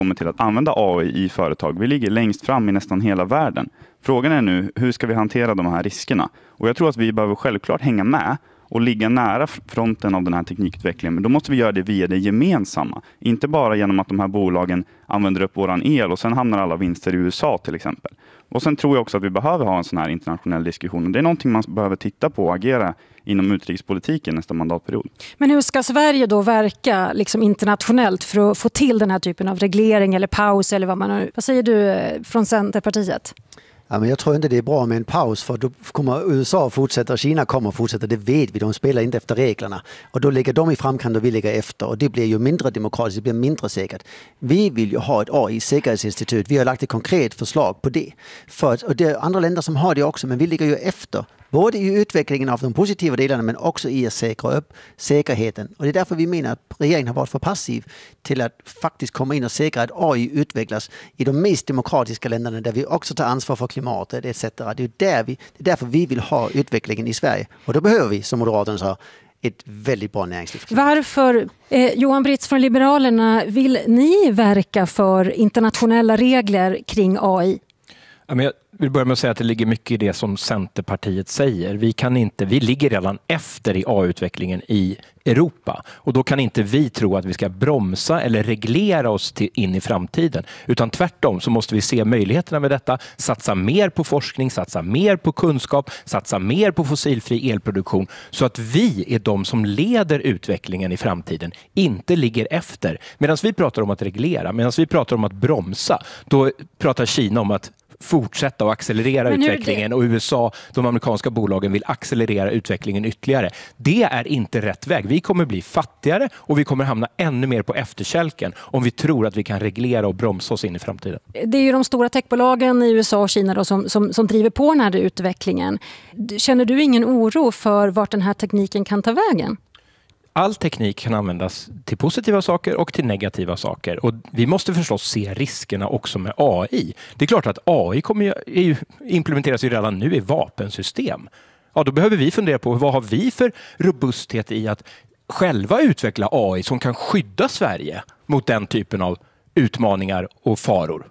kommer till att använda AI i företag. Vi ligger längst fram i nästan hela världen. Frågan är nu, hur ska vi hantera de här riskerna? Och jag tror att vi behöver självklart hänga med och ligga nära fronten av den här teknikutvecklingen. Men då måste vi göra det via det gemensamma. Inte bara genom att de här bolagen använder upp våran el och sen hamnar alla vinster i USA till exempel. Och sen tror jag också att vi behöver ha en sån här internationell diskussion. Det är någonting man behöver titta på och agera inom utrikespolitiken nästa mandatperiod. Men hur ska Sverige då verka liksom internationellt för att få till den här typen av reglering eller paus eller vad säger du från Centerpartiet? Ja, men jag tror inte det är bra med en paus, för då kommer USA fortsätta och Kina kommer fortsätta, det vet vi, de spelar inte efter reglerna. Och då ligger de i framkant och vi ligger efter och det blir ju mindre demokratiskt, det blir mindre säkert. Vi vill ju ha ett AI-säkerhetsinstitut, vi har lagt ett konkret förslag på det. Och det är andra länder som har det också, men vi ligger ju efter. Både i utvecklingen av de positiva delarna men också i att säkra upp säkerheten. Och det är därför vi menar att regeringen har varit för passiv till att faktiskt komma in och säkra att AI utvecklas i de mest demokratiska länderna där vi också tar ansvar för klimatet etc. Det är därför vi vill ha utvecklingen i Sverige. Och då behöver vi, som Moderaterna sa, ett väldigt bra näringsliv. Varför, Johan Britz från Liberalerna, vill ni verka för internationella regler kring AI? Ja, men jag vill börja med att säga att det ligger mycket i det som Centerpartiet säger. Vi ligger redan efter i AI-utvecklingen i Europa. Och då kan inte vi tro att vi ska bromsa eller reglera oss in i framtiden. Utan tvärtom så måste vi se möjligheterna med detta, satsa mer på forskning, satsa mer på kunskap, satsa mer på fossilfri elproduktion så att vi är de som leder utvecklingen i framtiden, inte ligger efter. Medan vi pratar om att reglera, medan vi pratar om att bromsa, då pratar Kina om att fortsätta och accelerera utvecklingen och USA, de amerikanska bolagen vill accelerera utvecklingen ytterligare. Det är inte rätt väg. Vi kommer bli fattigare och vi kommer hamna ännu mer på efterkälken om vi tror att vi kan reglera och bromsa oss in i framtiden. Det är ju de stora techbolagen i USA och Kina då som driver på den här utvecklingen. Känner du ingen oro för vart den här tekniken kan ta vägen? All teknik kan användas till positiva saker och till negativa saker. Och vi måste förstås se riskerna också med AI. Det är klart att AI implementeras ju redan nu i vapensystem. Ja, då behöver vi fundera på vad har vi för robusthet i att själva utveckla AI som kan skydda Sverige mot den typen av utmaningar och faror.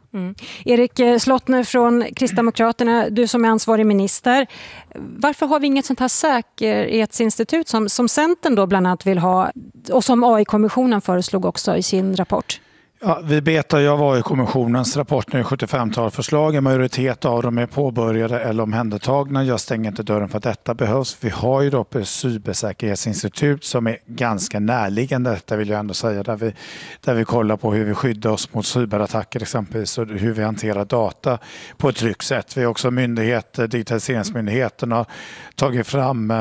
Erik Slottner från Kristdemokraterna, du som är ansvarig minister. Varför har vi inget sånt här säkerhetsinstitut som Centern då bland annat vill ha och som AI-kommissionen föreslog också i sin rapport? Ja, vi betar ju av AI-kommissionens rapport nu, 75-tal förslag. En majoritet av dem är påbörjade eller omhändertagna. Jag stänger inte dörren för att detta behövs. Vi har ju då ett cybersäkerhetsinstitut som är ganska närliggande, detta vill jag ändå säga, där vi kollar på hur vi skyddar oss mot cyberattacker exempelvis och hur vi hanterar data på ett tryggt sätt. Vi har också digitaliseringsmyndigheten har tagit fram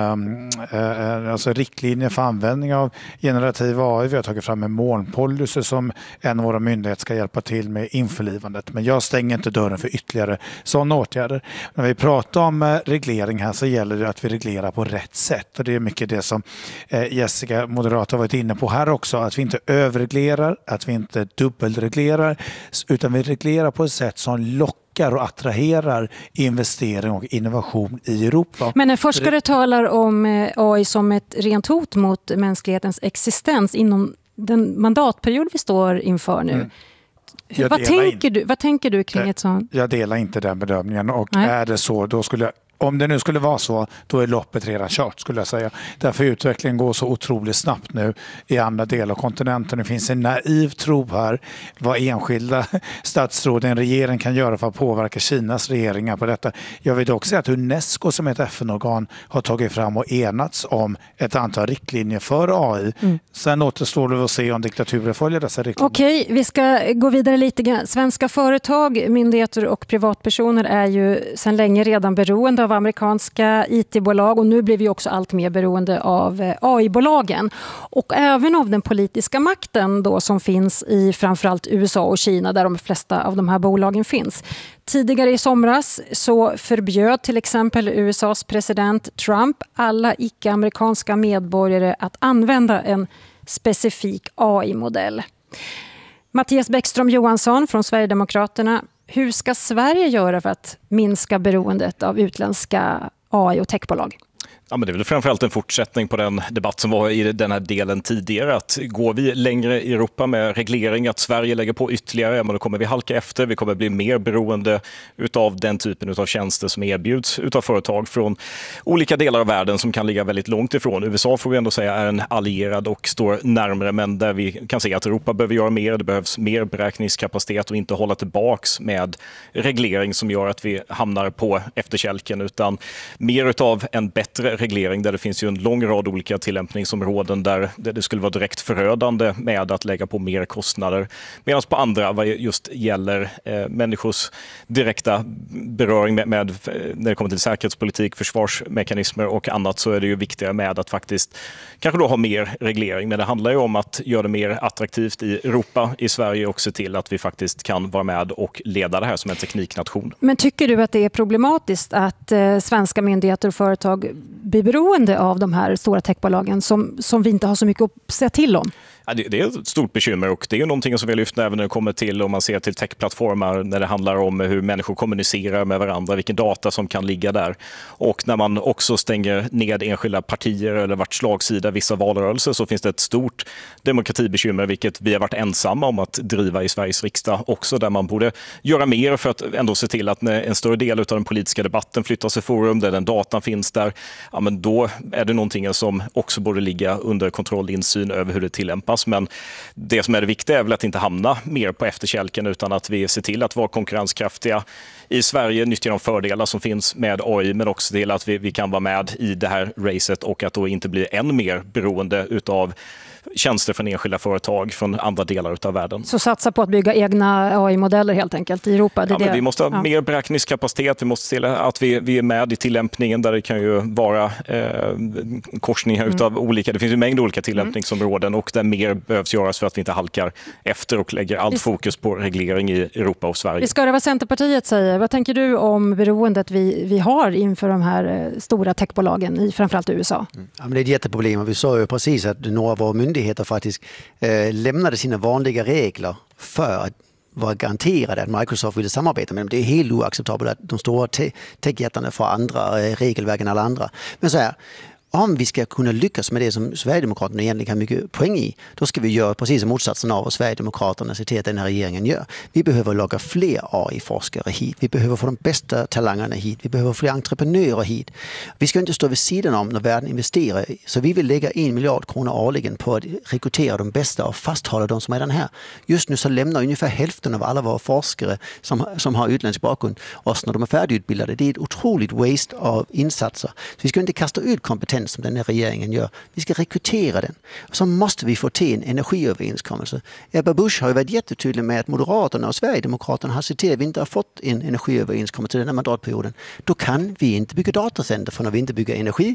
riktlinjer för användning av generativ AI. Vi har tagit fram en molnpolicy som en av våra myndigheter ska hjälpa till med införlivandet. Men jag stänger inte dörren för ytterligare sådana åtgärder. När vi pratar om reglering här så gäller det att vi reglerar på rätt sätt. Och det är mycket det som Jessica, Moderaterna, har varit inne på här också. Att vi inte överreglerar, att vi inte dubbelreglerar, utan vi reglerar på ett sätt som lockar och attraherar investering och innovation i Europa. Men när forskare talar om AI som ett rent hot mot mänsklighetens existens inom den mandatperiod vi står inför nu. Vad tänker du kring ett sånt? Jag delar inte den bedömningen och är det så, då skulle jag, om det nu skulle vara så, då är loppet redan kört skulle jag säga. Därför utvecklingen går så otroligt snabbt nu i andra delar av kontinenten. Det finns en naiv tro här vad enskilda statsråd i en regering kan göra för att påverka Kinas regeringar på detta. Jag vill också säga att UNESCO som ett FN-organ har tagit fram och enats om ett antal riktlinjer för AI. Sen återstår det att se om diktaturer följer dessa riktlinjer. Okej, vi ska gå vidare lite grann. Svenska företag, myndigheter och privatpersoner är ju sedan länge redan beroende av amerikanska IT-bolag och nu blir vi också allt mer beroende av AI-bolagen och även av den politiska makten då som finns i framförallt USA och Kina där de flesta av de här bolagen finns. Tidigare i somras så förbjöd till exempel USAs president Trump alla icke-amerikanska medborgare att använda en specifik AI-modell. Mattias Bäckström Johansson från Sverigedemokraterna. Hur ska Sverige göra för att minska beroendet av utländska AI- och techbolag? Ja, men det är väl framförallt en fortsättning på den debatt som var i den här delen tidigare. Att går vi längre i Europa med reglering, att Sverige lägger på ytterligare, men då kommer vi halka efter. Vi kommer bli mer beroende utav den typen av tjänster som erbjuds utav företag från olika delar av världen som kan ligga väldigt långt ifrån. USA får vi ändå säga är en allierad och står närmare, men där vi kan se att Europa behöver göra mer. Det behövs mer beräkningskapacitet och inte hålla tillbaks med reglering som gör att vi hamnar på efterkälken, utan mer utav en bättre reglering där det finns ju en lång rad olika tillämpningsområden där det skulle vara direkt förödande med att lägga på mer kostnader. Medan på andra, vad just gäller människors direkta beröring med när det kommer till säkerhetspolitik, försvarsmekanismer och annat, så är det ju viktigare med att faktiskt kanske då ha mer reglering. Men det handlar ju om att göra det mer attraktivt i Europa, i Sverige, och se till att vi faktiskt kan vara med och leda det här som en tekniknation. Men tycker du att det är problematiskt att svenska myndigheter och företag blir beroende av de här stora techbolagen som vi inte har så mycket att säga till om? Ja, det är ett stort bekymmer, och det är ju någonting som vi har lyft även när det kommer till, om man ser till techplattformar, när det handlar om hur människor kommunicerar med varandra, vilken data som kan ligga där. Och när man också stänger ned enskilda partier eller varit slagsida vissa valrörelser, så finns det ett stort demokratibekymmer, vilket vi har varit ensamma om att driva i Sveriges riksdag också, där man borde göra mer för att ändå se till att när en större del av den politiska debatten flyttas i forum där den datan finns där, ja, men då är det någonting som också borde ligga under kontroll, insyn över hur det tillämpas. Men det som är det viktiga är väl att inte hamna mer på efterkälken, utan att vi ser till att vara konkurrenskraftiga i Sverige, nyttja de fördelar som finns med AI, men också till att vi kan vara med i det här racet och att då inte bli än mer beroende utav tjänster från enskilda företag från andra delar av världen. Så satsa på att bygga egna AI-modeller helt enkelt i Europa? Men vi måste ha mer beräkningskapacitet, vi måste se till att vi är med i tillämpningen, där det kan ju vara korsningar utav olika, det finns ju en mängd olika tillämpningsområden, och där mer behövs göras för att vi inte halkar efter och lägger allt fokus på reglering i Europa och Sverige. Vi ska höra vad Centerpartiet säger. Vad tänker du om beroendet vi har inför de här stora techbolagen i framförallt USA? Ja, men det är ett jätteproblem, och vi sa ju precis att några av våra myndigheter faktiskt lämnade sina vanliga regler för att vara garanterade att Microsoft ville samarbeta med dem. Det är helt oacceptabelt att de stora techjättarna får andra regelverk än alla andra. Men så här, om vi ska kunna lyckas med det som Sverigedemokraterna egentligen har mycket poäng i, då ska vi göra precis motsatsen av vad Sverigedemokraterna ser till att den här regeringen gör. Vi behöver locka fler AI-forskare hit. Vi behöver få de bästa talangerna hit. Vi behöver fler entreprenörer hit. Vi ska inte stå vid sidan om när världen investerar. Så vi vill lägga 1 miljard kronor årligen på att rekrytera de bästa och fasthålla de som är den här. Just nu så lämnar ungefär hälften av alla våra forskare som har utländsk bakgrund oss när de är färdigutbildade. Det är ett otroligt waste av insatser. Så vi ska inte kasta ut kompetens som den här regeringen gör. Vi ska rekrytera den. Så måste vi få till en energiöverenskommelse. Ebba Busch har ju varit jättetydlig med att Moderaterna och Sverigedemokraterna har sett till att vi inte har fått en energiöverenskommelse den här mandatperioden. Då kan vi inte bygga datacenter, för när vi inte bygger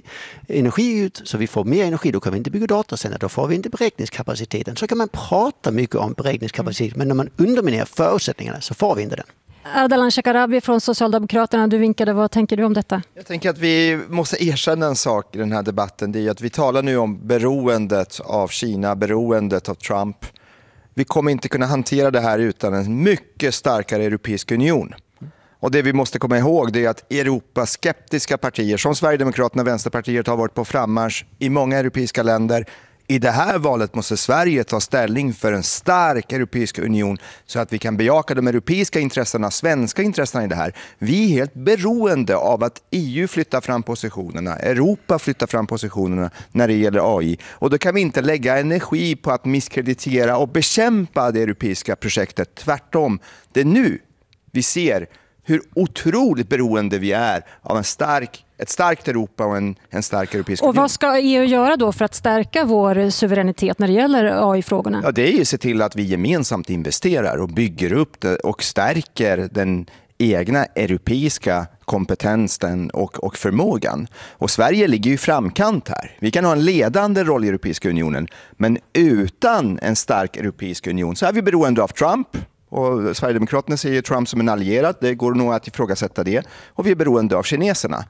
energi ut så vi får mer energi, då kan vi inte bygga datacenter. Då får vi inte beräkningskapaciteten. Så kan man prata mycket om beräkningskapacitet, men när man underminerar förutsättningarna så får vi inte den. Ardalan Shekarabi från Socialdemokraterna, du vinkade. Vad tänker du om detta? Jag tänker att vi måste erkänna en sak i den här debatten. Det är att vi talar nu om beroendet av Kina, beroendet av Trump. Vi kommer inte kunna hantera det här utan en mycket starkare europeisk union. Och det vi måste komma ihåg, det är att Europas skeptiska partier som Sverigedemokraterna och Vänsterpartiet har varit på frammarsch i många europeiska länder. I det här valet måste Sverige ta ställning för en stark europeisk union så att vi kan bejaka de europeiska intressena, svenska intressena i det här. Vi är helt beroende av att EU flyttar fram positionerna, Europa flyttar fram positionerna när det gäller AI. Och då kan vi inte lägga energi på att misskreditera och bekämpa det europeiska projektet. Tvärtom, det är nu vi ser hur otroligt beroende vi är av ett starkt Europa och en stark europeisk union. Och vad ska EU göra då för att stärka vår suveränitet när det gäller AI-frågorna? Ja, det är ju att se till att vi gemensamt investerar och bygger upp det och stärker den egna europeiska kompetensen och förmågan. Och Sverige ligger ju i framkant här. Vi kan ha en ledande roll i Europeiska unionen, men utan en stark Europeisk union så är vi beroende av Trump. Och Sverigedemokraterna ser Trump som en allierad. Det går nog att ifrågasätta det. Och vi är beroende av kineserna.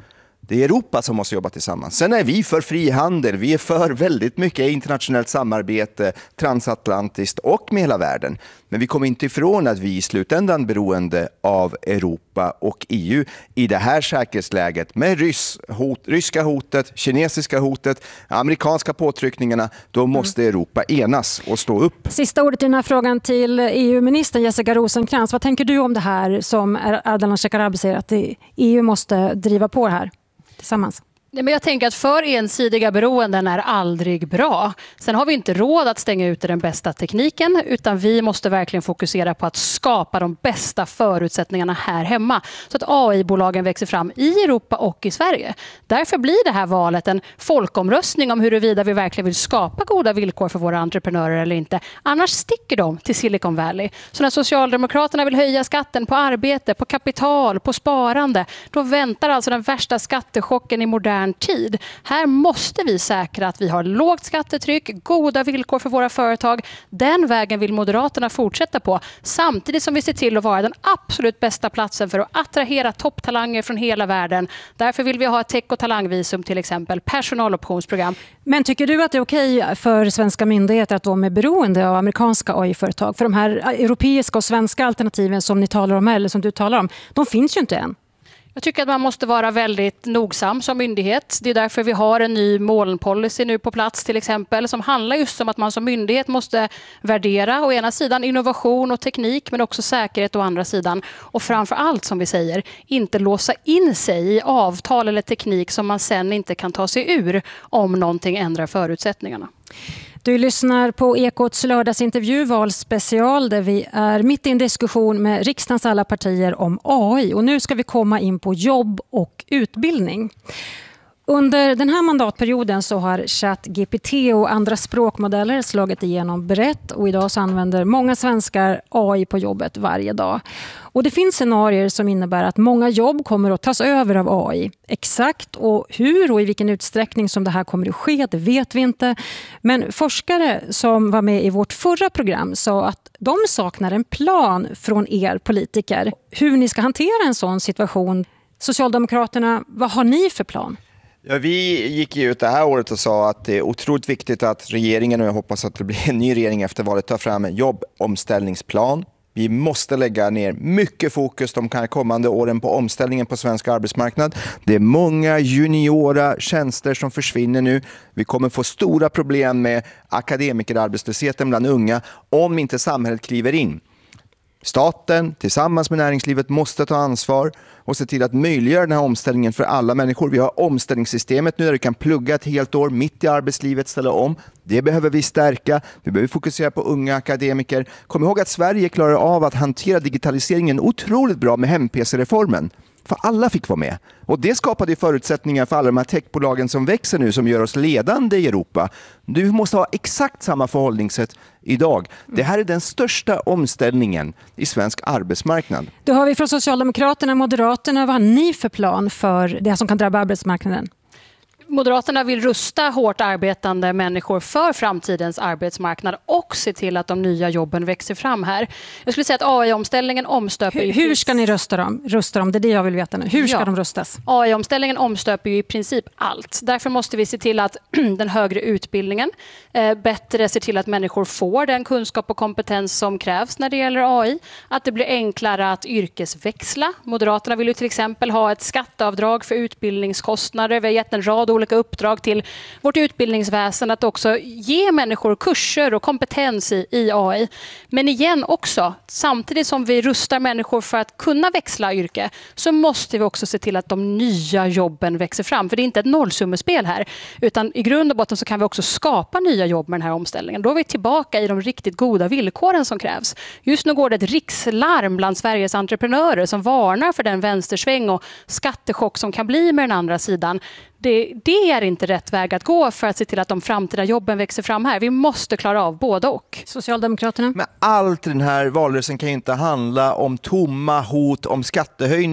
Det är Europa som måste jobba tillsammans. Sen är vi för frihandel. Vi är för väldigt mycket internationellt samarbete, transatlantiskt och med hela världen. Men vi kommer inte ifrån att vi i slutändan är beroende av Europa och EU i det här säkerhetsläget med ryska hotet, kinesiska hotet, amerikanska påtryckningarna. Då måste Europa enas och stå upp. Sista ordet i den här frågan till EU-ministern Jessica Rosencrantz. Vad tänker du om det här som Ardalan Shekarabi säger att EU måste driva på det här tillsammans? Men jag tänker att för ensidiga beroenden är aldrig bra. Sen har vi inte råd att stänga ute den bästa tekniken, utan vi måste verkligen fokusera på att skapa de bästa förutsättningarna här hemma så att AI-bolagen växer fram i Europa och i Sverige. Därför blir det här valet en folkomröstning om huruvida vi verkligen vill skapa goda villkor för våra entreprenörer eller inte. Annars sticker de till Silicon Valley. Så när Socialdemokraterna vill höja skatten på arbete, på kapital, på sparande, då väntar alltså den värsta skattechocken i modern tid. Här måste vi säkra att vi har lågt skattetryck, goda villkor för våra företag. Den vägen vill Moderaterna fortsätta på, samtidigt som vi ser till att vara den absolut bästa platsen för att attrahera topptalanger från hela världen. Därför vill vi ha ett tech- och talangvisum, till exempel personaloptionsprogram. Men tycker du att det är okej för svenska myndigheter att de är beroende av amerikanska AI-företag? För de här europeiska och svenska alternativen som ni talar om eller som du talar om, de finns ju inte än. Jag tycker att man måste vara väldigt nogsam som myndighet. Det är därför vi har en ny molnpolicy nu på plats till exempel, som handlar just om att man som myndighet måste värdera å ena sidan innovation och teknik, men också säkerhet å andra sidan. Och framför allt, som vi säger, inte låsa in sig i avtal eller teknik som man sen inte kan ta sig ur om någonting ändrar förutsättningarna. Du lyssnar på Ekots lördagsintervju valspecial där vi är mitt i en diskussion med riksdagens alla partier om AI. Och nu ska vi komma in på jobb och utbildning. Under den här mandatperioden så har ChatGPT och andra språkmodeller slagit igenom brett och idag så använder många svenskar AI på jobbet varje dag. Och det finns scenarier som innebär att många jobb kommer att tas över av AI. Exakt och hur och i vilken utsträckning som det här kommer att ske, det vet vi inte. Men forskare som var med i vårt förra program sa att de saknar en plan från er politiker. Hur ni ska hantera en sån situation. Socialdemokraterna, vad har ni för plan? Ja, vi gick ju ut det här året och sa att det är otroligt viktigt att regeringen, och jag hoppas att det blir en ny regering efter valet, tar fram en jobbomställningsplan. Vi måste lägga ner mycket fokus de här kommande åren på omställningen på svensk arbetsmarknad. Det är många juniora tjänster som försvinner nu. Vi kommer få stora problem med akademikerarbetslösheten bland unga om inte samhället kliver in. Staten tillsammans med näringslivet måste ta ansvar och se till att möjliggöra den här omställningen för alla människor. Vi har omställningssystemet nu där du kan plugga ett helt år mitt i arbetslivet, ställa om. Det behöver vi stärka. Vi behöver fokusera på unga akademiker. Kom ihåg att Sverige klarar av att hantera digitaliseringen otroligt bra med hem-PC-reformen. För alla fick vara med. Och det skapade förutsättningar för alla de här techbolagen som växer nu, som gör oss ledande i Europa. Du måste ha exakt samma förhållningssätt idag. Det här är den största omställningen i svensk arbetsmarknad. Då har vi från Socialdemokraterna, Moderaterna, vad har ni för plan för det som kan drabba arbetsmarknaden? Moderaterna vill rusta hårt arbetande människor för framtidens arbetsmarknad och se till att de nya jobben växer fram här. Jag skulle säga att AI-omställningen omstöper... Hur ska ni rusta dem? Det är det jag vill veta nu. Hur ska de rustas? AI-omställningen omstöper ju i princip allt. Därför måste vi se till att den högre utbildningen bättre ser till att människor får den kunskap och kompetens som krävs när det gäller AI. Att det blir enklare att yrkesväxla. Moderaterna vill ju till exempel ha ett skatteavdrag för utbildningskostnader. Vi har gett en rad olika uppdrag till vårt utbildningsväsen att också ge människor kurser och kompetens i AI. Men igen också, samtidigt som vi rustar människor för att kunna växla yrke, så måste vi också se till att de nya jobben växer fram. För det är inte ett nollsummespel här, utan i grund och botten så kan vi också skapa nya jobb med den här omställningen. Då är vi tillbaka i de riktigt goda villkoren som krävs. Just nu går det ett rikslarm bland Sveriges entreprenörer som varnar för den vänstersväng och skattechock som kan bli med den andra sidan. Det är inte rätt väg att gå för att se till att de framtida jobben växer fram här. Vi måste klara av både och. Socialdemokraterna? Men allt den här valrörelsen kan ju inte handla om tomma hot om skattehöjningar.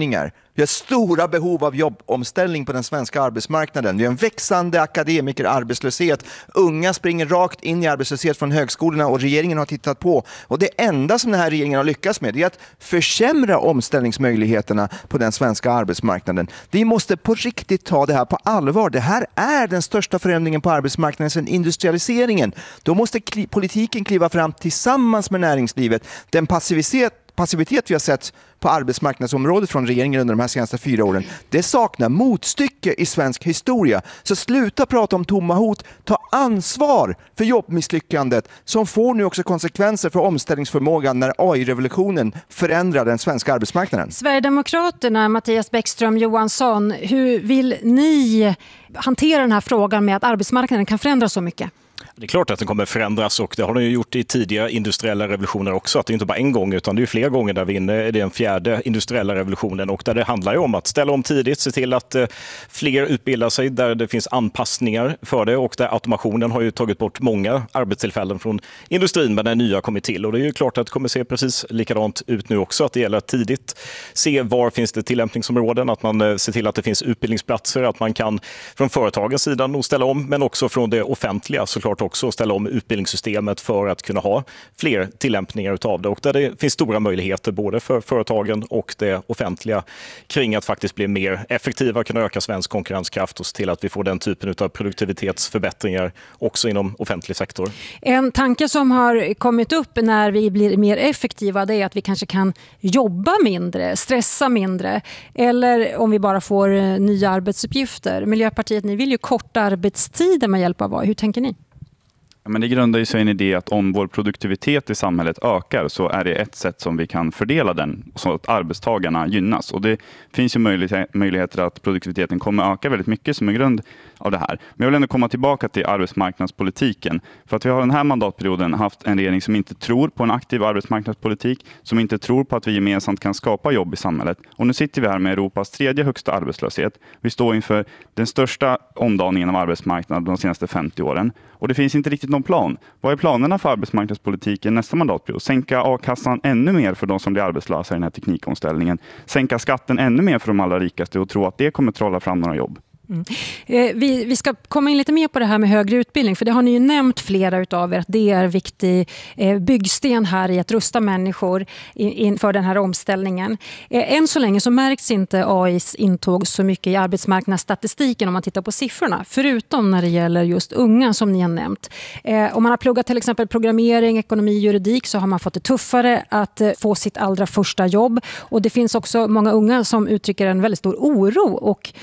Vi har stora behov av jobbomställning på den svenska arbetsmarknaden. Vi har en växande akademikerarbetslöshet. Unga springer rakt in i arbetslöshet från högskolorna och regeringen har tittat på. Och det enda som den här regeringen har lyckats med är att försämra omställningsmöjligheterna på den svenska arbetsmarknaden. Vi måste på riktigt ta det här på allvar. Det här är den största förändringen på arbetsmarknaden sedan industrialiseringen. Då måste politiken kliva fram tillsammans med näringslivet. Den passivitet vi har sett på arbetsmarknadsområdet från regeringen under de här senaste 4 åren, det saknar motstycke i svensk historia. Så sluta prata om tomma hot, ta ansvar för jobbmisslyckandet som får nu också konsekvenser för omställningsförmågan när AI-revolutionen förändrar den svenska arbetsmarknaden. Sverigedemokraterna, Mattias Bäckström Johansson, hur vill ni hantera den här frågan med att arbetsmarknaden kan förändras så mycket? Det är klart att den kommer förändras och det har den ju gjort i tidigare industriella revolutioner också. Att det är inte bara en gång utan det är flera gånger där vi är inne i den 4:e industriella revolutionen och där det handlar ju om att ställa om tidigt, se till att fler utbildar sig där det finns anpassningar för det och där automationen har ju tagit bort många arbetstillfällen från industrin men den nya kommer till. Och det är ju klart att det kommer se precis likadant ut nu också, att det gäller att tidigt se var finns det tillämpningsområden, att man ser till att det finns utbildningsplatser, att man kan från företagens sida nog ställa om men också från det offentliga såklart också ställa om utbildningssystemet för att kunna ha fler tillämpningar utav det och där det finns stora möjligheter både för företagen och det offentliga kring att faktiskt bli mer effektiva, kunna öka svensk konkurrenskraft och se till att vi får den typen av produktivitetsförbättringar också inom offentlig sektor. En tanke som har kommit upp när vi blir mer effektiva det är att vi kanske kan jobba mindre, stressa mindre eller om vi bara får nya arbetsuppgifter. Miljöpartiet, ni vill ju korta arbetstiden med hjälp av AI. Hur tänker ni? Ja, men det grundar ju sig i en idé att om vår produktivitet i samhället ökar så är det ett sätt som vi kan fördela den så att arbetstagarna gynnas. Och det finns ju möjligheter att produktiviteten kommer öka väldigt mycket som en grund av det här. Men jag vill ändå komma tillbaka till arbetsmarknadspolitiken. För att vi har den här mandatperioden haft en regering som inte tror på en aktiv arbetsmarknadspolitik, som inte tror på att vi gemensamt kan skapa jobb i samhället. Och nu sitter vi här med Europas 3:e högsta arbetslöshet. Vi står inför den största omdaningen av arbetsmarknaden de senaste 50 åren. Och det finns inte riktigt någon plan. Vad är planerna för arbetsmarknadspolitiken nästa mandatperiod? Sänka a-kassan ännu mer för de som blir arbetslösa i den här teknikomställningen. Sänka skatten ännu mer för de allra rikaste och tro att det kommer trolla fram några jobb. Mm. Vi ska komma in lite mer på det här med högre utbildning, för det har ni ju nämnt flera utav er att det är en viktig byggsten här i att rusta människor inför den här omställningen. Än så länge så märks inte AIs intåg så mycket i arbetsmarknadsstatistiken om man tittar på siffrorna, förutom när det gäller just unga som ni har nämnt. Om man har pluggat till exempel programmering, ekonomi, juridik så har man fått det tuffare att få sitt allra första jobb, och det finns också många unga som uttrycker en väldigt stor oro och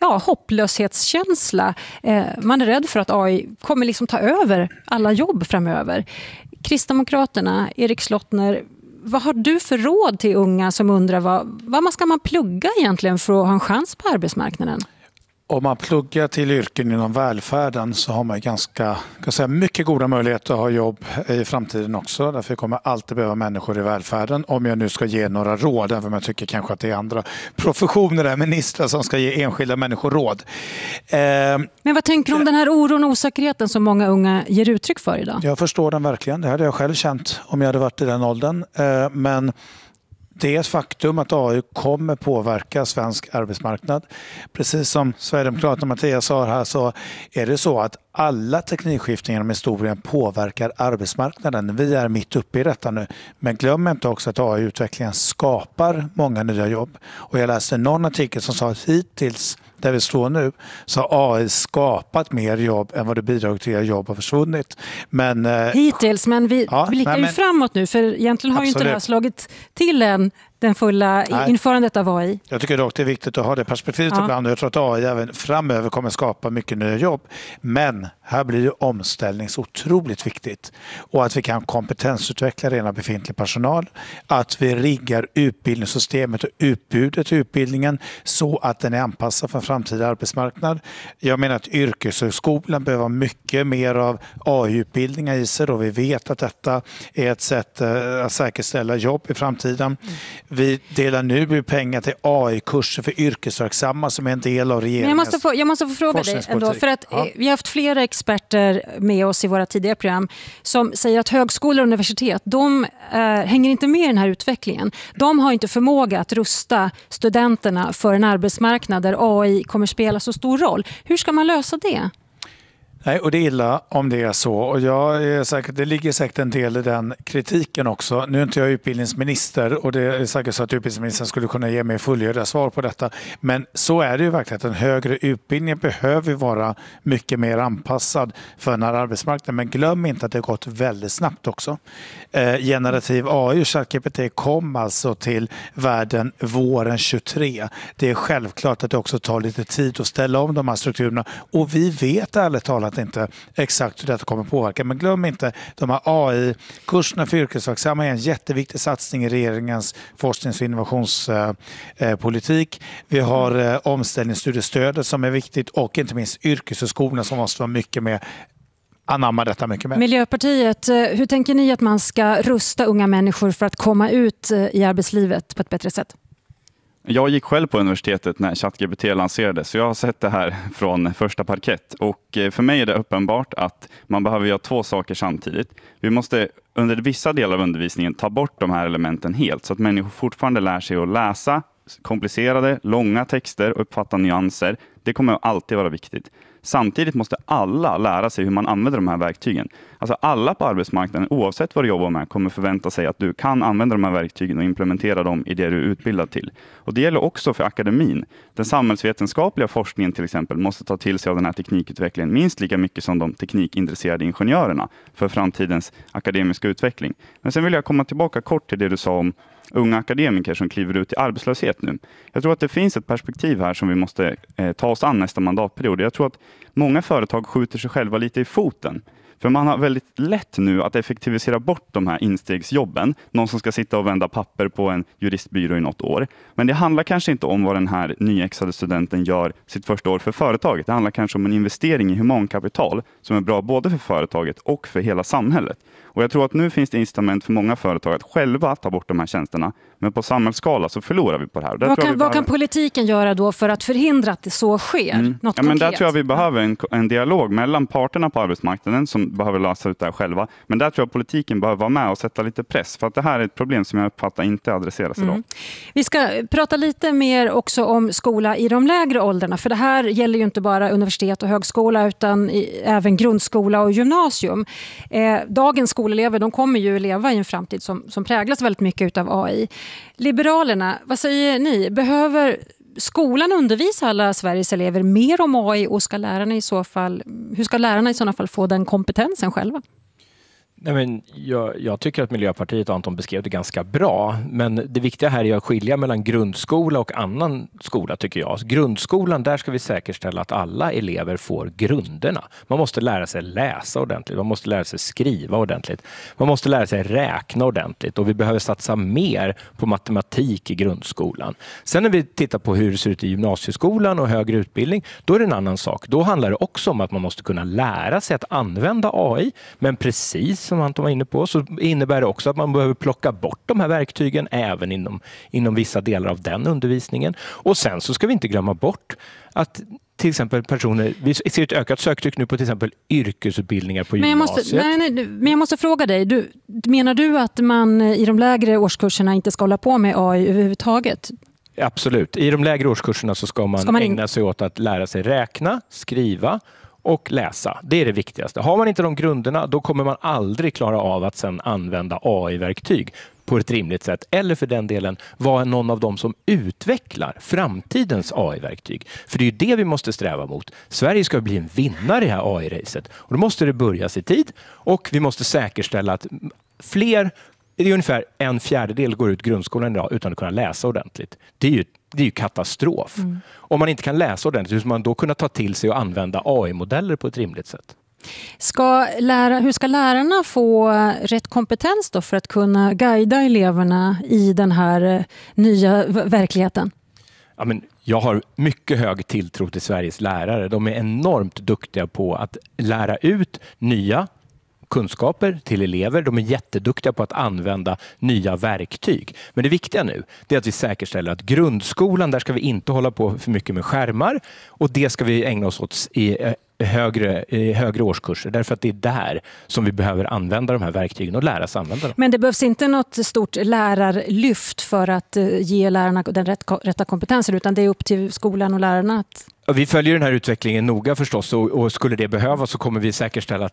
hopplöshetskänsla. Man är rädd för att AI kommer liksom ta över alla jobb framöver. Kristdemokraterna, Erik Slottner, vad har du för råd till unga som undrar vad ska man plugga egentligen för att ha en chans på arbetsmarknaden? Om man pluggar till yrken inom välfärden så har man mycket goda möjligheter att ha jobb i framtiden också. Därför kommer alltid behöva människor i välfärden. Om jag nu ska ge några råd, även om jag tycker kanske att det är andra professioner än ministrar som ska ge enskilda människor råd. Men vad tänker du om den här oron och osäkerheten som många unga ger uttryck för idag? Jag förstår den verkligen. Det hade jag själv känt om jag hade varit i den åldern. Men det är ett faktum att AI kommer påverka svensk arbetsmarknad. Precis som Sverigedemokraterna Mattias sa här så är det så att alla teknikskiftningar genom historien påverkar arbetsmarknaden. Vi är mitt uppe i detta nu. Men glöm inte också att AI-utvecklingen skapar många nya jobb. Och jag läste någon artikel som sa att hittills där vi står nu så har AI skapat mer jobb än vad det bidrar till att jobb har försvunnit. Hittills, men vi blickar ju framåt nu, för egentligen har ju inte det här slagit till än den fulla införandet av AI. Jag tycker dock det är viktigt att ha det perspektivet ibland. Jag tror att AI även framöver kommer skapa mycket nya jobb. Men här blir ju omställning så otroligt viktigt. Och att vi kan kompetensutveckla redan befintlig personal. Att vi riggar utbildningssystemet och utbudet i utbildningen så att den är anpassad för en framtida arbetsmarknad. Jag menar att yrkeshögskolan behöver mycket mer av AI-utbildningar i sig. Och vi vet att detta är ett sätt att säkerställa jobb i framtiden. Vi delar nu pengar till AI-kurser för yrkesverksamma som är en del av regeringens jag måste få fråga dig ändå, för att vi har haft flera experter med oss i våra tidigare program som säger att högskolor och universitet, de hänger inte med i den här utvecklingen. De har inte förmåga att rusta studenterna för en arbetsmarknad där AI kommer spela så stor roll. Hur ska man lösa det? Nej, och det är illa om det är så. Och det ligger säkert en del i den kritiken också. Nu är inte jag utbildningsminister och det är säkert så att utbildningsministern skulle kunna ge mig fullgöra svar på detta. Men så är det ju verkligen att en högre utbildning behöver vara mycket mer anpassad för den här arbetsmarknaden. Men glöm inte att det har gått väldigt snabbt också. Generativ AI och ChatGPT kom alltså till världen våren 23. Det är självklart att det också tar lite tid att ställa om de här strukturerna. Och vi vet ärligt talat inte exakt hur detta kommer påverka. Men glöm inte, de här AI-kurserna för yrkesverksamma är en jätteviktig satsning i regeringens forsknings- och innovationspolitik. Vi har omställningsstudiestödet som är viktigt och inte minst yrkeshögskolorna som måste vara mycket mer anamma detta mycket mer. Miljöpartiet, hur tänker ni att man ska rusta unga människor för att komma ut i arbetslivet på ett bättre sätt? Jag gick själv på universitetet när ChatGPT lanserades, så jag har sett det här från första parkett. Och för mig är det uppenbart att man behöver göra två saker samtidigt. Vi måste under vissa delar av undervisningen ta bort de här elementen helt, så att människor fortfarande lär sig att läsa komplicerade, långa texter och uppfatta nyanser. Det kommer alltid vara viktigt. Samtidigt måste alla lära sig hur man använder de här verktygen. Alltså alla på arbetsmarknaden, oavsett vad du jobbar med, kommer förvänta sig att du kan använda de här verktygen och implementera dem i det du är utbildad till. Och det gäller också för akademin. Den samhällsvetenskapliga forskningen till exempel måste ta till sig av den här teknikutvecklingen minst lika mycket som de teknikintresserade ingenjörerna för framtidens akademiska utveckling. Men sen vill jag komma tillbaka kort till det du sa om unga akademiker som kliver ut i arbetslöshet nu. Jag tror att det finns ett perspektiv här som vi måste ta oss an nästa mandatperiod. Jag tror att många företag skjuter sig själva lite i foten. För man har väldigt lätt nu att effektivisera bort de här instegsjobben. Någon som ska sitta och vända papper på en juristbyrå i något år. Men det handlar kanske inte om vad den här nyexade studenten gör sitt första år för företaget. Det handlar kanske om en investering i humankapital som är bra både för företaget och för hela samhället. Och jag tror att nu finns det incitament för många företag att själva ta bort de här tjänsterna. Men på samhällsskala så förlorar vi på det här. Vad kan politiken göra då för att förhindra att det så sker? Något men där tror jag vi behöver en dialog mellan parterna på arbetsmarknaden som behöver lösa ut det här själva. Men där tror jag politiken behöver vara med och sätta lite press. För att det här är ett problem som jag uppfattar inte adresseras idag. Vi ska prata lite mer också om skola i de lägre åldrarna. För det här gäller ju inte bara universitet och högskola utan även grundskola och gymnasium. Dagens skolelever, de kommer ju leva i en framtid som präglas väldigt mycket av AI. Liberalerna, vad säger ni? Behöver skolan undervisa alla Sveriges elever mer om AI och hur ska lärarna i sådana fall få den kompetensen själva? Nej, men jag tycker att Miljöpartiet och Anton beskrev det ganska bra. Men det viktiga här är att skilja mellan grundskola och annan skola tycker jag. Grundskolan, där ska vi säkerställa att alla elever får grunderna. Man måste lära sig läsa ordentligt. Man måste lära sig skriva ordentligt. Man måste lära sig räkna ordentligt. Och vi behöver satsa mer på matematik i grundskolan. Sen när vi tittar på hur det ser ut i gymnasieskolan och högre utbildning, då är det en annan sak. Då handlar det också om att man måste kunna lära sig att använda AI. Men precis som Anton var inne på så innebär det också att man behöver plocka bort de här verktygen även inom vissa delar av den undervisningen. Och sen så ska vi inte glömma bort att till exempel vi ser ett ökat söktryck nu på till exempel yrkesutbildningar på gymnasiet. Men jag måste fråga dig, menar du att man i de lägre årskurserna inte ska hålla på med AI överhuvudtaget? Absolut. I de lägre årskurserna så ska man ägna sig åt att lära sig räkna, skriva och läsa. Det är det viktigaste. Har man inte de grunderna, då kommer man aldrig klara av att sedan använda AI-verktyg på ett rimligt sätt. Eller för den delen vara någon av dem som utvecklar framtidens AI-verktyg. För det är ju det vi måste sträva mot. Sverige ska bli en vinnare i det här AI-racet. Och då måste det börjas i tid och vi måste säkerställa att fler, det är ungefär 1/4 går ut grundskolan idag utan att kunna läsa ordentligt. Det är ju katastrof. Om man inte kan läsa ordentligt, hur ska man då kunna ta till sig och använda AI-modeller på ett rimligt sätt? Hur ska lärarna få rätt kompetens då för att kunna guida eleverna i den här nya verkligheten? Ja, men jag har mycket hög tilltro till Sveriges lärare. De är enormt duktiga på att lära ut nya kunskaper till elever. De är jätteduktiga på att använda nya verktyg. Men det viktiga nu är att vi säkerställer att grundskolan, där ska vi inte hålla på för mycket med skärmar, och det ska vi ägna oss åt i högre årskurser, därför att det är där som vi behöver använda de här verktygen och lära sig använda dem. Men det behövs inte något stort lärarlyft för att ge lärarna den rätta kompetensen, utan det är upp till skolan och lärarna att... Vi följer den här utvecklingen noga förstås, och skulle det behövas så kommer vi säkerställa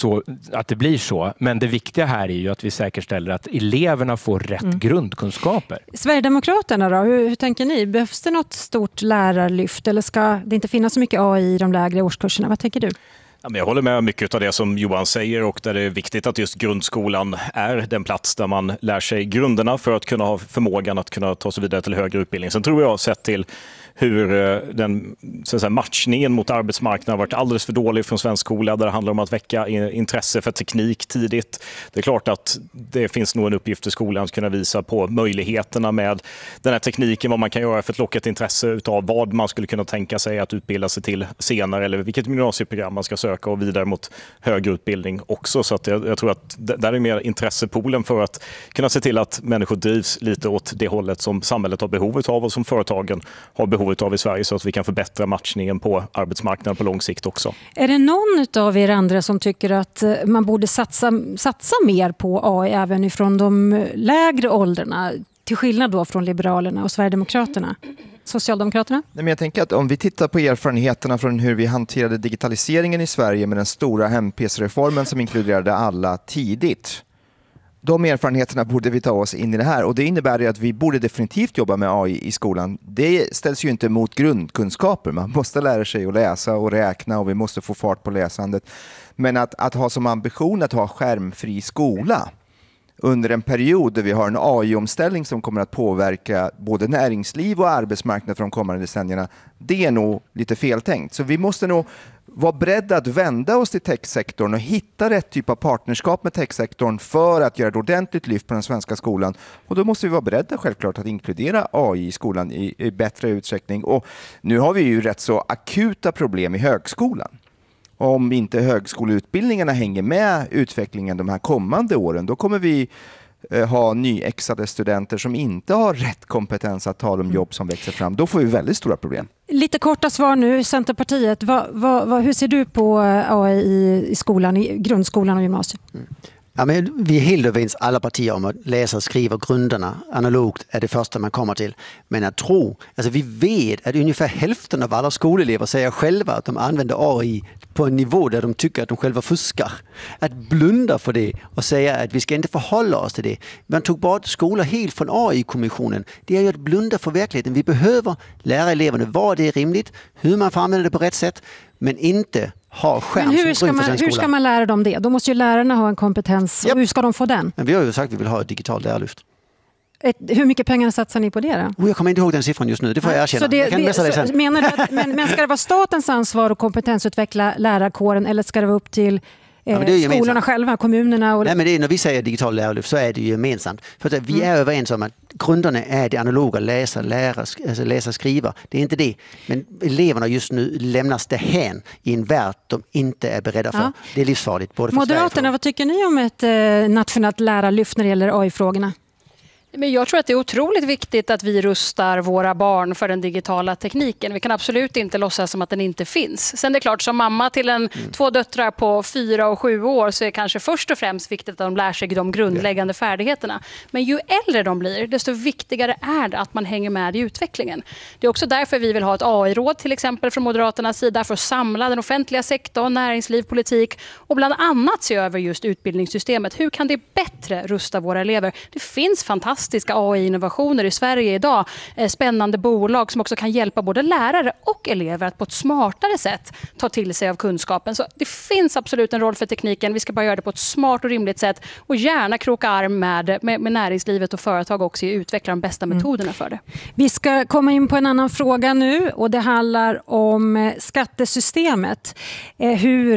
att det blir så. Men det viktiga här är ju att vi säkerställer att eleverna får rätt grundkunskaper. Sverigedemokraterna då, hur tänker ni? Behövs det något stort lärarlyft, eller ska det inte finnas så mycket AI i de lägre årskurserna? Vad tänker du? Jag håller med mycket av det som Johan säger, och där det är viktigt att just grundskolan är den plats där man lär sig grunderna för att kunna ha förmågan att kunna ta sig vidare till högre utbildning. Sen tror jag, sett till hur den matchningen mot arbetsmarknaden har varit alldeles för dålig från svensk skola, där det handlar om att väcka intresse för teknik tidigt. Det är klart att det finns nog en uppgift för skolan att kunna visa på möjligheterna med den här tekniken, vad man kan göra för att locka ett intresse utav vad man skulle kunna tänka sig att utbilda sig till senare, eller vilket gymnasieprogram man ska söka och vidare mot högre utbildning också. Så att jag tror att där är mer intressepoolen för att kunna se till att människor drivs lite åt det hållet som samhället har behovet av och som företagen har behovet av i Sverige, så att vi kan förbättra matchningen på arbetsmarknaden på lång sikt också. Är det någon av er andra som tycker att man borde satsa mer på AI även ifrån de lägre åldrarna, till skillnad då från Liberalerna och Sverigedemokraterna? Socialdemokraterna? Nej, men jag tänker att om vi tittar på erfarenheterna från hur vi hanterade digitaliseringen i Sverige med den stora hem-PC-reformen som inkluderade alla tidigt. De erfarenheterna borde vi ta oss in i det här, och det innebär ju att vi borde definitivt jobba med AI i skolan. Det ställs ju inte mot grundkunskaper. Man måste lära sig att läsa och räkna, och vi måste få fart på läsandet. Men att ha som ambition att ha skärmfri skola under en period där vi har en AI-omställning som kommer att påverka både näringsliv och arbetsmarknad för de kommande decennierna, det är nog lite feltänkt. Så vi måste nog vara beredda att vända oss till techsektorn och hitta rätt typ av partnerskap med techsektorn för att göra ett ordentligt lyft på den svenska skolan. Och då måste vi vara beredda självklart att inkludera AI i skolan i bättre utsträckning. Och nu har vi ju rätt så akuta problem i högskolan. Om inte högskoleutbildningarna hänger med utvecklingen de här kommande åren, då kommer vi ha nyexade studenter som inte har rätt kompetens att tala om jobb som växer fram. Då får vi väldigt stora problem. Lite korta svar nu, Centerpartiet. Hur ser du på AI i skolan, i grundskolan och gymnasiet? Ja, men vi är helt överens, alla partier, om att läsa och skriva grunderna analogt är det första man kommer till. Men att tro, alltså vi vet att ungefär hälften av alla skolelever säger själva att de använder AI på en nivå där de tycker att de själva fuskar. Att blunda för det och säga att vi ska inte förhålla oss till det. Man tog bort skolan helt från AI-kommissionen. Det är ju att blunda för verkligheten. Vi behöver lära eleverna vad det är rimligt, hur man får använda det på rätt sätt, men inte ha skärm. Men hur ska man lära dem det? Då måste ju lärarna ha en kompetens. Och hur ska de få den? Men vi har ju sagt att vi vill ha ett digitalt lärarlyft. Hur mycket pengar satsar ni på det då? Jag kommer inte ihåg den siffran just nu, det får jag erkänna. Menar du att, men ska det vara statens ansvar att kompetensutveckla lärarkåren, eller ska det vara upp till skolorna själva, kommunerna? Nej, men när vi säger digital lärarlyft så är det ju gemensamt. För att vi är överens om att grunderna är det analoga, läsa, skriva. Det är inte det. Men eleverna just nu lämnas det hän i en värld de inte är beredda för. Ja. Det är livsfarligt. Både för Moderaterna, vad tycker ni om ett nationellt lärarlyft när det gäller AI-frågorna? Men jag tror att det är otroligt viktigt att vi rustar våra barn för den digitala tekniken. Vi kan absolut inte låtsas som att den inte finns. Sen är det klart, som mamma till 2 döttrar på 4 och 7 år så är det kanske först och främst viktigt att de lär sig de grundläggande färdigheterna. Men ju äldre de blir, desto viktigare är det att man hänger med i utvecklingen. Det är också därför vi vill ha ett AI-råd till exempel från Moderaternas sida, för att samla den offentliga sektorn, näringsliv, politik och bland annat se över just utbildningssystemet. Hur kan det bättre rusta våra elever? Det finns fantastiska AI-innovationer i Sverige idag. Spännande bolag som också kan hjälpa både lärare och elever att på ett smartare sätt ta till sig av kunskapen. Så det finns absolut en roll för tekniken. Vi ska bara göra det på ett smart och rimligt sätt och gärna kroka arm med näringslivet och företag också i att utveckla de bästa metoderna för det. Vi ska komma in på en annan fråga nu, och det handlar om skattesystemet. Hur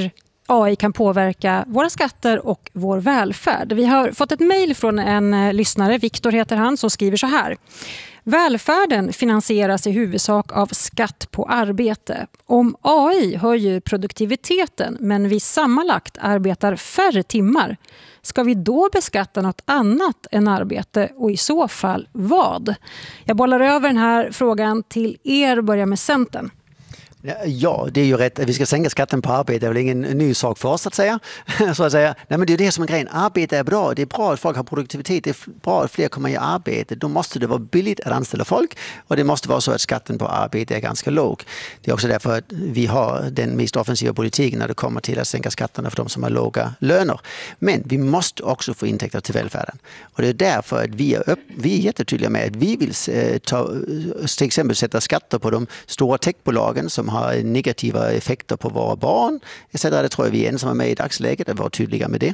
AI kan påverka våra skatter och vår välfärd. Vi har fått ett mejl från en lyssnare, Viktor heter han, som skriver så här. Välfärden finansieras i huvudsak av skatt på arbete. Om AI höjer produktiviteten men vi sammanlagt arbetar färre timmar, ska vi då beskatta något annat än arbete och i så fall vad? Jag bollar över den här frågan till er och börjar med Centern. Ja, det är ju rätt. Vi ska sänka skatten på arbete. Det är väl ingen ny sak för oss att säga. Så att säga. Nej, men det är det som är grejen. Arbete är bra. Det är bra att folk har produktivitet. Det är bra att fler kommer i arbete. Då måste det vara billigt att anställa folk. Och det måste vara så att skatten på arbete är ganska låg. Det är också därför att vi har den mest offensiva politiken när det kommer till att sänka skatterna för de som har låga löner. Men vi måste också få intäkter till välfärden. Och det är därför att vi är jättetydliga med att vi vill till exempel sätta skatter på de stora techbolagen som har negativa effekter på våra barn. Det tror jag vi är ensamma med i dagsläget, att vara tydliga med det.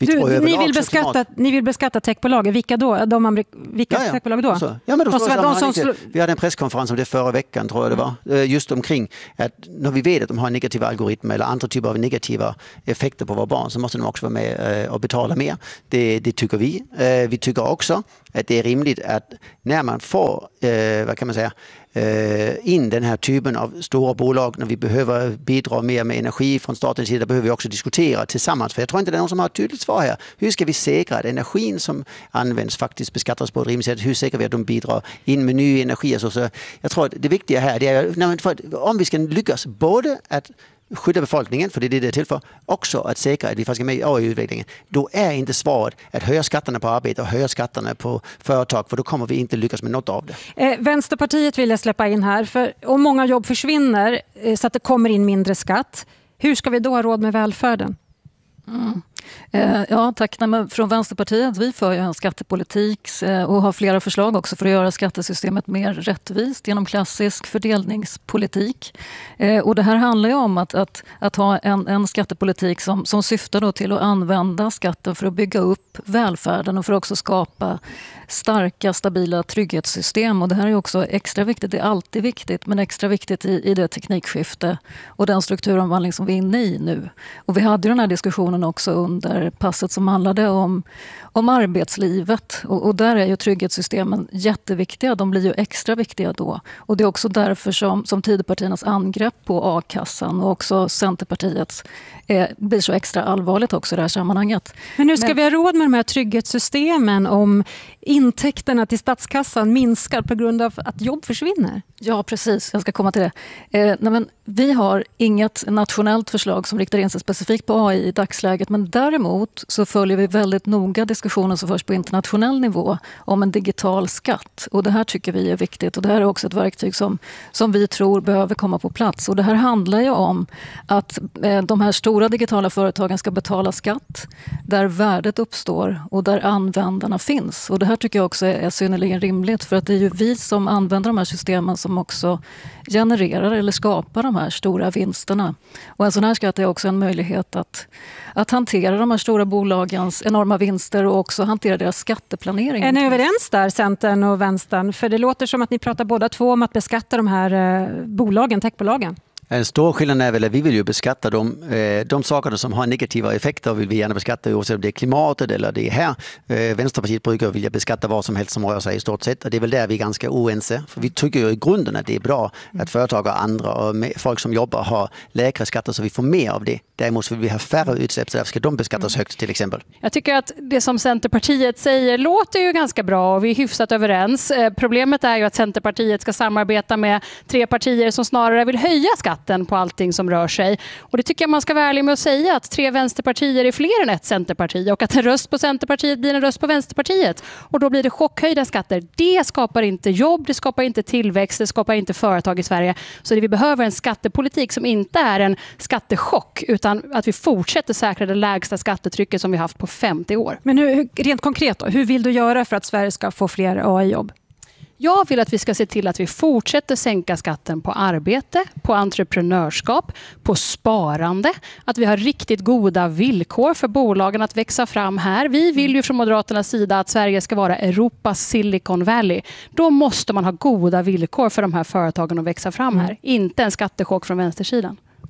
Ni vill beskatta techbolagen. Vilka då? Vilka techbolag då? Vi hade en presskonferens om det förra veckan, tror jag det var. Just omkring att när vi vet att de har negativa algoritmer eller andra typer av negativa effekter på våra barn, så måste de också vara med och betala mer. Det tycker vi. Vi tycker också att det är rimligt att när man får, in den här typen av stora bolag, när vi behöver bidra mer med energi från statens sida, behöver vi också diskutera tillsammans. För jag tror inte det är någon som har ett tydligt svar här. Hur ska vi säkra att energin som används faktiskt beskattas på ett rimligt sätt? Hur säkrar vi att de bidrar in med ny energi? Så jag tror att det viktiga här är om vi ska lyckas både att skydda befolkningen, för det är det till för, också att säkra att vi faktiskt är med i AI-utvecklingen. Då är inte svaret att höja skatterna på arbete och höja skatterna på företag, för då kommer vi inte lyckas med något av det. Vänsterpartiet vill jag släppa in här, för om många jobb försvinner så att det kommer in mindre skatt, hur ska vi då ha råd med välfärden? Ja, tack. Från Vänsterpartiet, vi för ju en skattepolitik och har flera förslag också för att göra skattesystemet mer rättvist genom klassisk fördelningspolitik. Och det här handlar ju om att ha en skattepolitik som syftar då till att använda skatten för att bygga upp välfärden och för att också skapa starka, stabila trygghetssystem. Och det här är också extra viktigt, det är alltid viktigt, men extra viktigt i det teknikskifte och den strukturomvandling som vi är inne i nu. Och vi hade ju den här diskussionen också under passet som handlade om arbetslivet. Och där är ju trygghetssystemen jätteviktiga, de blir ju extra viktiga då. Och det är också därför som Tidöpartiernas angrepp på a-kassan och också Centerpartiets blir så extra allvarligt också i det här sammanhanget. Men hur ska vi ha råd med de här trygghetssystemen om intäkterna till statskassan minskar på grund av att jobb försvinner? Ja, precis. Jag ska komma till det. Vi har inget nationellt förslag som riktar in sig specifikt på AI i dagsläget, men däremot så följer vi väldigt noga diskussionen som förs på internationell nivå om en digital skatt. Och det här tycker vi är viktigt och det här är också ett verktyg som vi tror behöver komma på plats. Och det här handlar ju om att de här stora digitala företagen ska betala skatt där värdet uppstår och där användarna finns. Och det här tycker jag också är synnerligen rimligt, för att det är ju vi som använder de här systemen som också genererar eller skapar de här stora vinsterna. Och en sån här skatt är också en möjlighet att hantera de här stora bolagens enorma vinster och också hantera deras skatteplanering. Är ni överens där, Centern och Vänstern? För det låter som att ni pratar båda två om att beskatta de här bolagen, techbolagen. En stor skillnad är väl att vi vill ju beskatta de sakerna som har negativa effekter, vill vi gärna beskatta, oavsett om det är klimatet eller det är här. Vänsterpartiet brukar vilja beskatta vad som helst som rör sig i stort sett, och det är väl där vi är ganska oense. För vi tycker ju i grunden att det är bra att företag och andra och folk som jobbar har lägre skatter så vi får mer av det. Däremot vill vi ha färre utsläpp, så därför ska de beskattas högt till exempel. Jag tycker att det som Centerpartiet säger låter ju ganska bra och vi är hyfsat överens. Problemet är ju att Centerpartiet ska samarbeta med 3 partier som snarare vill höja skatten på allting som rör sig. Och det tycker jag man ska vara ärlig med att säga, att 3 vänsterpartier är fler än ett Centerparti och att en röst på Centerpartiet blir en röst på Vänsterpartiet. Och då blir det chockhöjda skatter. Det skapar inte jobb, det skapar inte tillväxt, det skapar inte företag i Sverige. Så det vi behöver är en skattepolitik som inte är en skattechock, utan att vi fortsätter säkra det lägsta skattetrycket som vi haft på 50 år. Men rent konkret då, hur vill du göra för att Sverige ska få fler AI-jobb? Jag vill att vi ska se till att vi fortsätter sänka skatten på arbete, på entreprenörskap, på sparande. Att vi har riktigt goda villkor för bolagen att växa fram här. Vi vill ju från Moderaternas sida att Sverige ska vara Europas Silicon Valley. Då måste man ha goda villkor för de här företagen att växa fram här. Inte en skattechock från vänstersidan.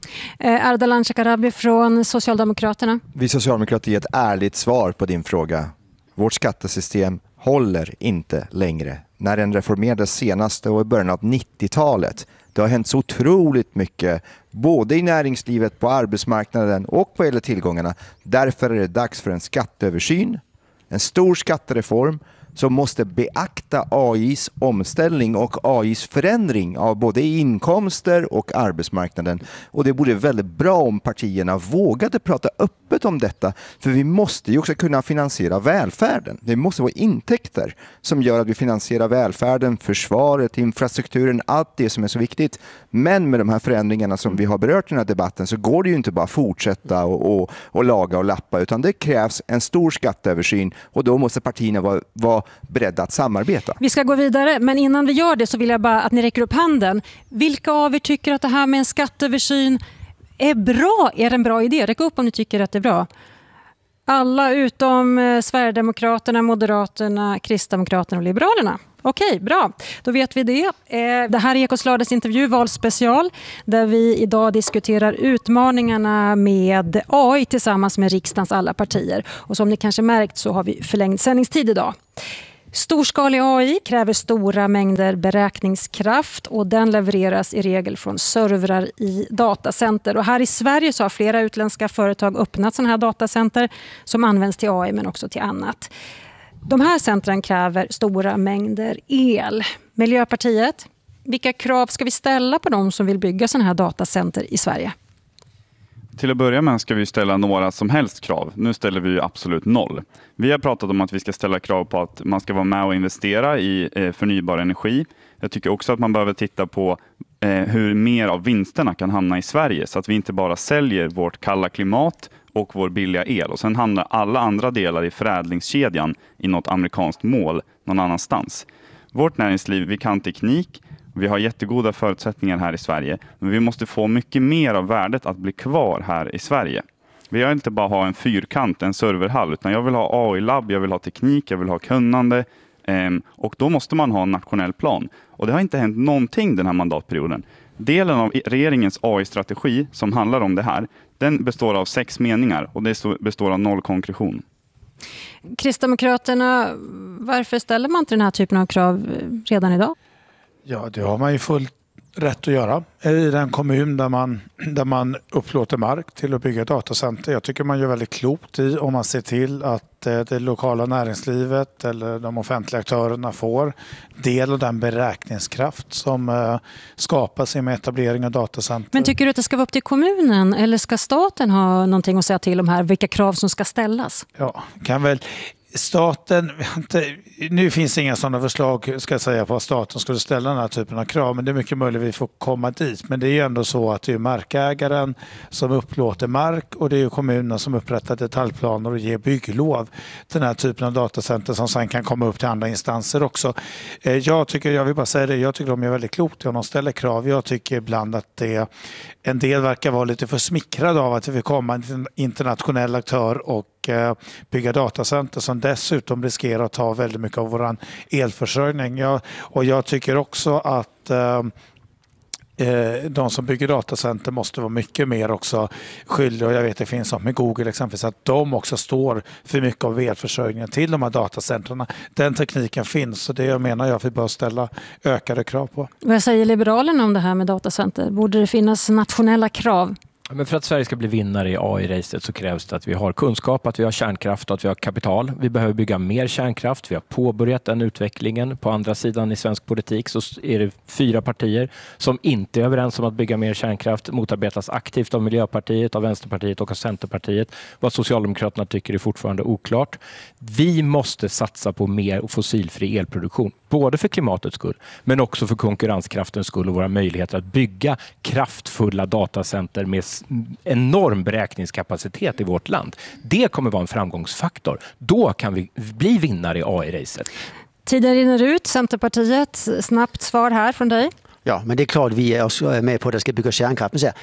Ardalan Shekarabi från Socialdemokraterna. Vi socialdemokrater ger ett ärligt svar på din fråga. Vårt skattesystem håller inte längre. När den reformerades senaste och i början av 90-talet. Det har hänt så otroligt mycket, både i näringslivet, på arbetsmarknaden och vad gäller tillgångarna. Därför är det dags för en skatteöversyn, en stor skattereform som måste beakta AIs omställning och AIs förändring av både inkomster och arbetsmarknaden. Och det vore väldigt bra om partierna vågade prata öppet om detta, för vi måste ju också kunna finansiera välfärden. Det måste vara intäkter som gör att vi finansierar välfärden, försvaret, infrastrukturen, allt det som är så viktigt. Men med de här förändringarna som vi har berört i den här debatten så går det ju inte bara fortsätta och laga och lappa, utan det krävs en stor skatteöversyn och då måste partierna vara beredda att samarbeta. Vi ska gå vidare, men innan vi gör det så vill jag bara att ni räcker upp handen. Vilka av er tycker att det här med en skatteöversyn är bra? Är det en bra idé? Räck upp om ni tycker att det är bra. Alla utom Sverigedemokraterna, Moderaterna, Kristdemokraterna och Liberalerna. Okej, bra. Då vet vi det. Det här är Ekots intervju, valspecial, där vi idag diskuterar utmaningarna med AI tillsammans med riksdagens alla partier. Och som ni kanske märkt så har vi förlängd sändningstid idag. Storskalig AI kräver stora mängder beräkningskraft och den levereras i regel från servrar i datacenter. Och här i Sverige så har flera utländska företag öppnat sådana här datacenter som används till AI men också till annat. De här centren kräver stora mängder el. Miljöpartiet, vilka krav ska vi ställa på de som vill bygga sådana här datacenter i Sverige? Till att börja med ska vi ställa några som helst krav. Nu ställer vi ju absolut 0. Vi har pratat om att vi ska ställa krav på att man ska vara med och investera i förnybar energi. Jag tycker också att man behöver titta på hur mer av vinsterna kan hamna i Sverige så att vi inte bara säljer vårt kalla klimat och vår billiga el. Och sen hamnar alla andra delar i förädlingskedjan i något amerikanskt mål någon annanstans. Vårt näringsliv, vi kan teknik. Vi har jättegoda förutsättningar här i Sverige. Men vi måste få mycket mer av värdet att bli kvar här i Sverige. Vi vill inte bara ha en fyrkant, en serverhall. Utan jag vill ha AI-labb, jag vill ha teknik, jag vill ha kunnande. Och då måste man ha en nationell plan. Och det har inte hänt någonting den här mandatperioden. Delen av regeringens AI-strategi som handlar om det här, den består av 6 meningar och det består av 0 konkretion. Kristdemokraterna, varför ställer man inte den här typen av krav redan idag? Ja, det har man ju fullt rätt att göra i den kommun där man upplåter mark till att bygga datacenter. Jag tycker man gör väldigt klokt i om man ser till att det lokala näringslivet eller de offentliga aktörerna får del av den beräkningskraft som skapas med etablering av datacenter. Men tycker du att det ska vara upp till kommunen eller ska staten ha någonting att säga till om här? Vilka krav som ska ställas? Ja, kan väl... Staten, nu finns inga sådana förslag ska jag säga på att staten skulle ställa den här typen av krav, men det är mycket möjligt att vi får komma dit. Men det är ju ändå så att det är markägaren som upplåter mark och det är kommunen som upprättar detaljplaner och ger bygglov till den här typen av datacenter som sen kan komma upp till andra instanser också. Jag vill bara säga det, jag tycker de är väldigt klokt om de ställer krav. Jag tycker ibland att en del verkar vara lite för smickrade av att vi vill komma en internationell aktör och bygga datacenter som dessutom riskerar att ta väldigt mycket av vår elförsörjning. Och jag tycker också att de som bygger datacenter måste vara mycket mer också skyldiga, och jag vet att det finns sånt med Google exempelvis, att de också står för mycket av elförsörjningen till de här datacenterna. Den tekniken finns och det menar jag att vi bör ställa ökade krav på. Vad säger Liberalerna om det här med datacenter? Borde det finnas nationella krav? Men för att Sverige ska bli vinnare i AI-racet så krävs det att vi har kunskap, att vi har kärnkraft och att vi har kapital. Vi behöver bygga mer kärnkraft. Vi har påbörjat den utvecklingen. På andra sidan i svensk politik så är det 4 partier som inte är överens om att bygga mer kärnkraft. Motarbetas aktivt av Miljöpartiet, av Vänsterpartiet och av Centerpartiet. Vad Socialdemokraterna tycker är fortfarande oklart. Vi måste satsa på mer fossilfri elproduktion. Både för klimatets skull men också för konkurrenskraftens skull och våra möjligheter att bygga kraftfulla datacenter med enorm beräkningskapacitet i vårt land. Det kommer vara en framgångsfaktor. Då kan vi bli vinnare i AI-racet. Tiden rinner ut. Centerpartiet, snabbt svar här från dig. Ja, men det är klart vi är med på att det ska bygga kärnkraft. Men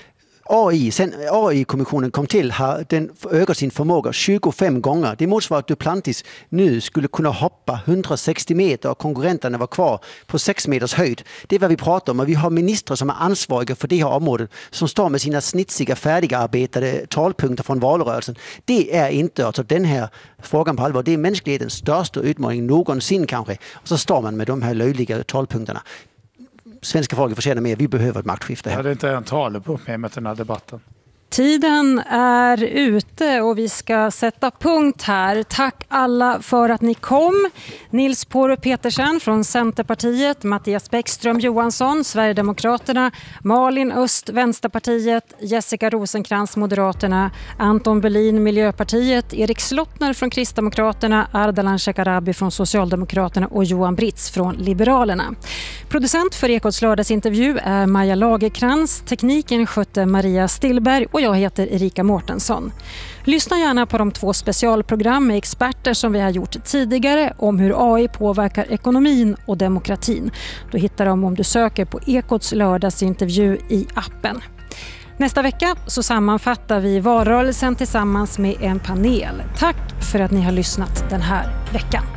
AI, sen AI-kommissionen kom till har den ökat sin förmåga 25 gånger. Det motsvarar att Duplantis nu skulle kunna hoppa 160 meter och konkurrenterna var kvar på 6 meters höjd. Det är vad vi pratar om och vi har ministrar som är ansvariga för det här området som står med sina snitsiga färdigarbetade talpunkter från valrörelsen. Det är inte alltså den här frågan på allvar. Det är mänsklighetens största utmaning någonsin kanske. Och så står man med de här löjliga talpunkterna. Svenska folket förtjänar mer. Vi behöver ett maktskifte här. Jag hade inte en talepunkt med den här debatten. Tiden är ute och vi ska sätta punkt här. Tack alla för att ni kom. Nils Påre Petersen från Centerpartiet, Mattias Bäckström Johansson, Sverigedemokraterna, Malin Öst, Vänsterpartiet, Jessica Rosenkrantz, Moderaterna, Anton Berlin, Miljöpartiet, Erik Slottner från Kristdemokraterna, Ardalan Shekarabi från Socialdemokraterna och Johan Britz från Liberalerna. Producent för Ekots lördagsintervju är Maja Lagerkrans, tekniken skötte Maria Stillberg och jag heter Erika Mårtensson. Lyssna gärna på de 2 specialprogram med experter som vi har gjort tidigare om hur AI påverkar ekonomin och demokratin. Då hittar de om du söker på Ekots lördagsintervju i appen. Nästa vecka så sammanfattar vi valrörelsen tillsammans med en panel. Tack för att ni har lyssnat den här veckan.